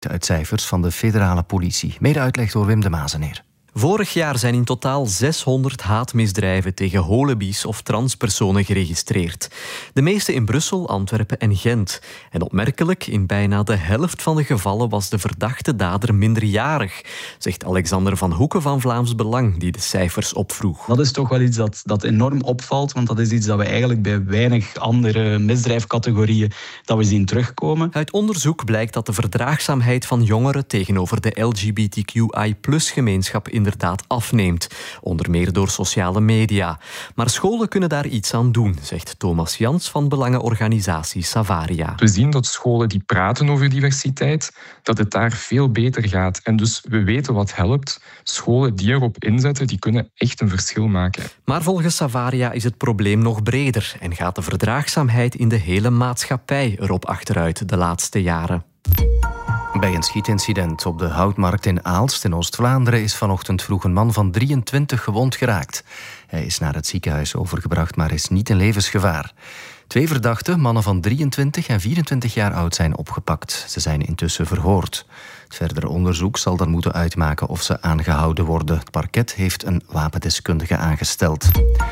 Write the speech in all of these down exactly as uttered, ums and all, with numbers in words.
Uit cijfers van de federale politie. Mede uitleg door Wim de Mazeneer. Vorig jaar zijn in totaal zeshonderd haatmisdrijven tegen holebi's of transpersonen geregistreerd. De meeste in Brussel, Antwerpen en Gent. En opmerkelijk, in bijna de helft van de gevallen was de verdachte dader minderjarig, zegt Alexander van Hoeken van Vlaams Belang, die de cijfers opvroeg. Dat is toch wel iets dat, dat enorm opvalt, want dat is iets dat we eigenlijk bij weinig andere misdrijfcategorieën dat we zien terugkomen. Uit onderzoek blijkt dat de verdraagzaamheid van jongeren tegenover de L G B T Q I plus gemeenschap inderdaad afneemt, onder meer door sociale media. Maar scholen kunnen daar iets aan doen, zegt Thomas Jans van belangenorganisatie Savaria. We zien dat scholen die praten over diversiteit, dat het daar veel beter gaat. En dus we weten wat helpt. Scholen die erop inzetten, die kunnen echt een verschil maken. Maar volgens Savaria is het probleem nog breder en gaat de verdraagzaamheid in de hele maatschappij erop achteruit de laatste jaren. Bij een schietincident op de Houtmarkt in Aalst in Oost-Vlaanderen is vanochtend vroeg een man van drieëntwintig gewond geraakt. Hij is naar het ziekenhuis overgebracht, maar is niet in levensgevaar. Twee verdachten, mannen van drieëntwintig en vierentwintig jaar oud, zijn opgepakt. Ze zijn intussen verhoord. Het verdere onderzoek zal dan moeten uitmaken of ze aangehouden worden. Het parket heeft een wapendeskundige aangesteld.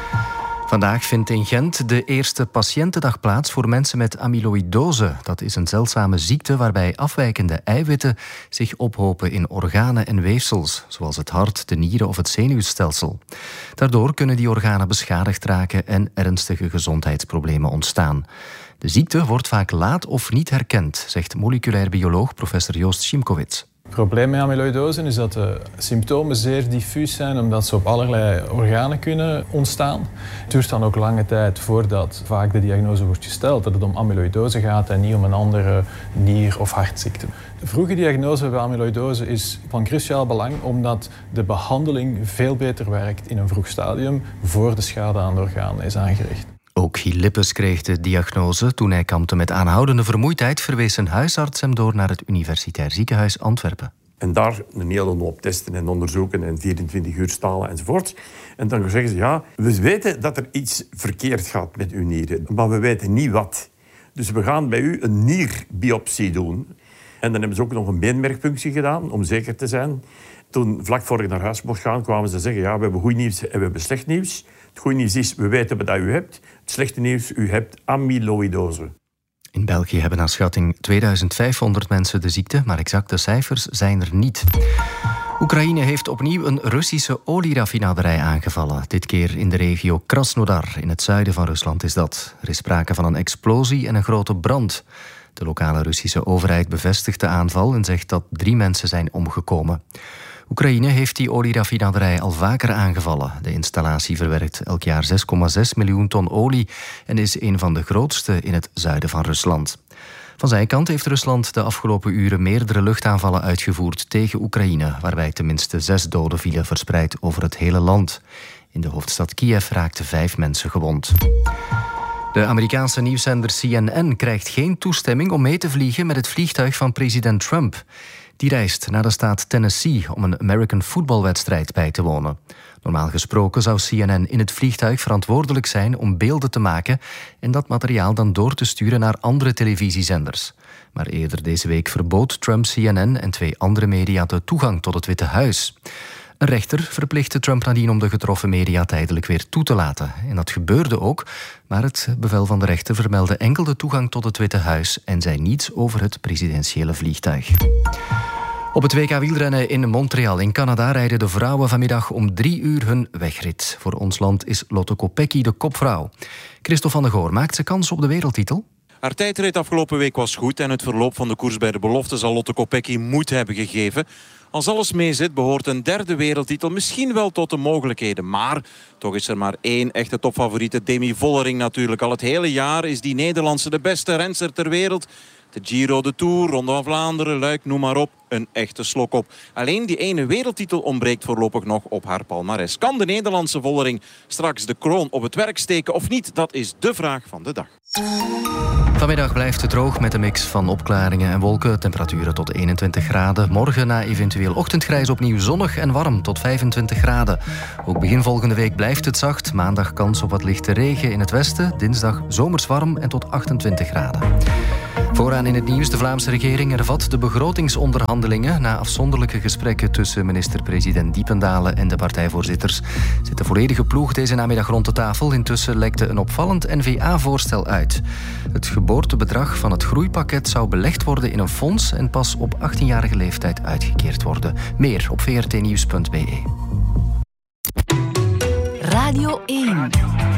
Vandaag vindt in Gent de eerste patiëntendag plaats voor mensen met amyloïdose. Dat is een zeldzame ziekte waarbij afwijkende eiwitten zich ophopen in organen en weefsels, zoals het hart, de nieren of het zenuwstelsel. Daardoor kunnen die organen beschadigd raken en ernstige gezondheidsproblemen ontstaan. De ziekte wordt vaak laat of niet herkend, zegt moleculair bioloog professor Joost Szymkowicz. Het probleem met amyloïdose is dat de symptomen zeer diffuus zijn, omdat ze op allerlei organen kunnen ontstaan. Het duurt dan ook lange tijd voordat vaak de diagnose wordt gesteld dat het om amyloïdose gaat en niet om een andere nier- of hartziekte. De vroege diagnose bij amyloïdose is van cruciaal belang, omdat de behandeling veel beter werkt in een vroeg stadium voor de schade aan de organen is aangericht. Ook Giel Lippes kreeg de diagnose. Toen hij kampte met aanhoudende vermoeidheid verwees een huisarts hem door naar het Universitair Ziekenhuis Antwerpen. En daar een hele hoop testen en onderzoeken en vierentwintig uur stalen enzovoort. En dan zeggen ze, ja, we weten dat er iets verkeerd gaat met uw nieren, maar we weten niet wat. Dus we gaan bij u een nierbiopsie doen. En dan hebben ze ook nog een beenmergpunctie gedaan, om zeker te zijn. Toen, vlak voor ik naar huis mocht gaan, kwamen ze zeggen, ja, we hebben goed nieuws en we hebben slecht nieuws. Het goede nieuws is, we weten wat u hebt. Het slechte nieuws, u hebt amyloïdose. In België hebben naar schatting tweeduizend vijfhonderd mensen de ziekte, maar exacte cijfers zijn er niet. Oekraïne heeft opnieuw een Russische olieraffinaderij aangevallen. Dit keer in de regio Krasnodar, in het zuiden van Rusland is dat. Er is sprake van een explosie en een grote brand. De lokale Russische overheid bevestigt de aanval en zegt dat drie mensen zijn omgekomen. Oekraïne heeft die olieraffinaderij al vaker aangevallen. De installatie verwerkt elk jaar zes komma zes miljoen ton olie en is een van de grootste in het zuiden van Rusland. Van zijn kant heeft Rusland de afgelopen uren meerdere luchtaanvallen uitgevoerd tegen Oekraïne, waarbij tenminste zes doden vielen verspreid over het hele land. In de hoofdstad Kiev raakten vijf mensen gewond. De Amerikaanse nieuwszender C N N krijgt geen toestemming om mee te vliegen met het vliegtuig van president Trump. Die reist naar de staat Tennessee om een American voetbalwedstrijd bij te wonen. Normaal gesproken zou C N N in het vliegtuig verantwoordelijk zijn om beelden te maken en dat materiaal dan door te sturen naar andere televisiezenders. Maar eerder deze week verbood Trump C N N en twee andere media de toegang tot het Witte Huis. Een rechter verplichtte Trump nadien om de getroffen media tijdelijk weer toe te laten. En dat gebeurde ook, maar het bevel van de rechter vermeldde enkel de toegang tot het Witte Huis en zei niets over het presidentiële vliegtuig. Op het W K wielrennen in Montreal in Canada rijden de vrouwen vanmiddag om drie uur hun wegrit. Voor ons land is Lotte Kopecky de kopvrouw. Christophe van der Goor, maakt ze kans op de wereldtitel? Haar tijdrit afgelopen week was goed en het verloop van de koers bij de belofte zal Lotte Kopecky moed hebben gegeven. Als alles meezit behoort een derde wereldtitel misschien wel tot de mogelijkheden. Maar toch is er maar één echte topfavoriete, Demi Vollering natuurlijk. Al het hele jaar is die Nederlandse de beste renster ter wereld. De Giro, de Tour, Ronde van Vlaanderen, Luik, noem maar op. Een echte slok op. Alleen die ene wereldtitel ontbreekt voorlopig nog op haar palmares. Kan de Nederlandse Vollering straks de kroon op het werk steken of niet? Dat is de vraag van de dag. Vanmiddag blijft het droog met een mix van opklaringen en wolken. Temperaturen tot eenentwintig graden. Morgen na eventueel ochtendgrijs opnieuw zonnig en warm tot vijfentwintig graden. Ook begin volgende week blijft het zacht. Maandag kans op wat lichte regen in het westen. Dinsdag zomers warm en tot achtentwintig graden. Vooraan in het nieuws, de Vlaamse regering hervat de begrotingsonderhandelingen. Na afzonderlijke gesprekken tussen minister-president Diependalen en de partijvoorzitters zit de volledige ploeg deze namiddag rond de tafel. Intussen lekte een opvallend N V A-voorstel uit. Het geboortebedrag van het groeipakket zou belegd worden in een fonds en pas op achttienjarige leeftijd uitgekeerd worden. Meer op v r t nieuws punt b e. Radio één.